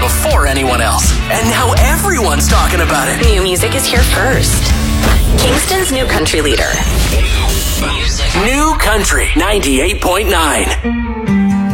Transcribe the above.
before anyone else. And now everyone's talking about it. New music is here first. Kingston's new country leader. New Country 98.9.